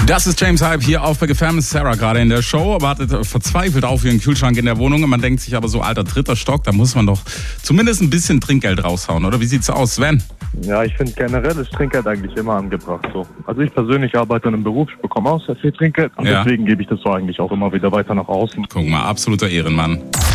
Das ist James Hype hier auf Big FM. Sarah gerade in der Show, wartet verzweifelt auf ihren Kühlschrank in der Wohnung. Und man denkt sich aber so, alter, 3. Stock, da muss man doch zumindest ein bisschen Trinkgeld raushauen, oder? Wie sieht's aus, Sven? Ja, ich finde generell ist Trinkgeld eigentlich immer angebracht. So. Also ich persönlich arbeite in einem Beruf, ich bekomme auch sehr viel Trinkgeld und deswegen gebe ich das so eigentlich auch immer wieder weiter nach außen. Guck mal, absoluter Ehrenmann.